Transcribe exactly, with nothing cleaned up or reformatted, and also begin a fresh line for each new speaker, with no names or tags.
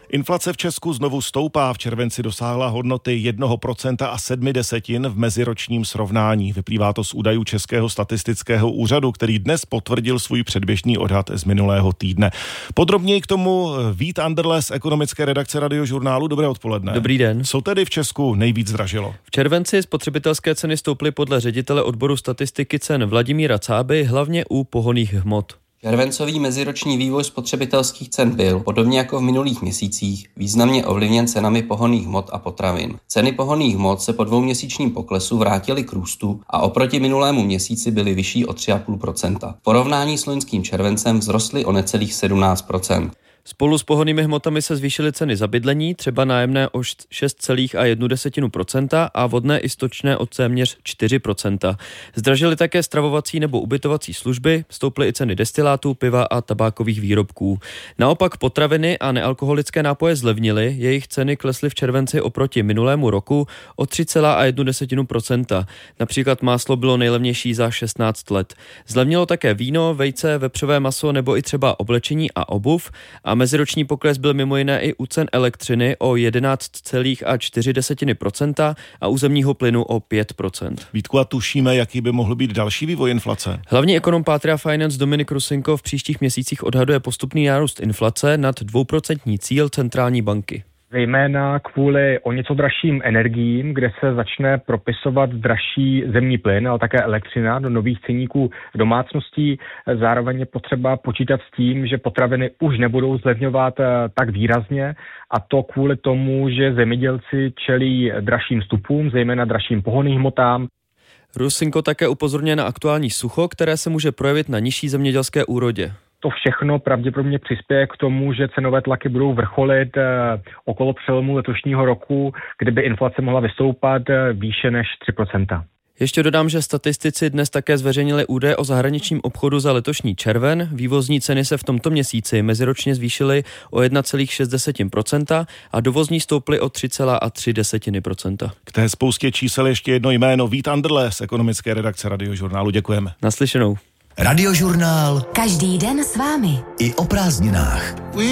Inflace v Česku znovu stoupá. V červenci dosáhla hodnoty jednoho procenta a sedmi desetin v meziročním srovnání. Vyplývá to z údajů Českého statistického úřadu, který dnes potvrdil svůj předběžný odhad z minulého týdne. Podrobněji k tomu Vít Anderle z ekonomické redakce Radiožurnálu. Dobré odpoledne.
Dobrý den.
Co tedy v Česku nejvíc zdražilo?
V červenci spotřebitelské ceny stouply podle ředitele odboru statistiky cen Vladimíra Cáby hlavně u pohonných hmot.
Červencový meziroční vývoj spotřebitelských cen byl, podobně jako v minulých měsících, významně ovlivněn cenami pohonných hmot a potravin. Ceny pohonných hmot se po dvouměsíčním poklesu vrátily k růstu a oproti minulému měsíci byly vyšší o tři celá pět procenta. V porovnání s loňským červencem vzrostly o necelých sedmnáct procent.
Spolu s pohonnými hmotami se zvýšily ceny za bydlení, třeba nájemné o šest celá jedna desetina procenta a vodné i stočné o téměř čtyři procenta. Zdražily také stravovací nebo ubytovací služby, stouply i ceny destilátů, piva a tabákových výrobků. Naopak potraviny a nealkoholické nápoje zlevnily, jejich ceny klesly v červenci oproti minulému roku o tři celá jedna desetina procenta. Například máslo bylo nejlevnější za šestnáct let. Zlevnilo také víno, vejce, vepřové maso nebo i třeba oblečení a obuv. A meziroční pokles byl mimo jiné i u cen elektřiny o jedenáct celá čtyři desetiny procenta a u zemního plynu o pět procent.
Vítku, a tušíme, jaký by mohl být další vývoj inflace?
Hlavní ekonom Patria Finance Dominik Rusinko v příštích měsících odhaduje postupný nárůst inflace nad dvouprocentní cíl centrální banky.
Zejména kvůli o něco dražším energiím, kde se začne propisovat dražší zemní plyn, ale také elektřina do nových ceníků domácností. Zároveň je potřeba počítat s tím, že potraviny už nebudou zlevňovat tak výrazně, a to kvůli tomu, že zemědělci čelí dražším vstupům, zejména dražším pohonným hmotám.
Rusinko také upozorňuje na aktuální sucho, které se může projevit na nižší zemědělské úrodě.
To všechno pravděpodobně přispěje k tomu, že cenové tlaky budou vrcholit eh, okolo přelomu letošního roku, kde by inflace mohla vystoupat eh, výše než tři procenta.
Ještě dodám, že statistici dnes také zveřejnili údaje o zahraničním obchodu za letošní červen. Vývozní ceny se v tomto měsíci meziročně zvýšily o jedna celá šest procenta a dovozní stouply o tři celá tři procenta.
K té spoustě čísel ještě jedno jméno. Vít Anderle z ekonomické redakce Radiožurnálu. Děkujeme.
Naslyšenou.
Radiožurnál.
Každý den s vámi.
I o prázdninách.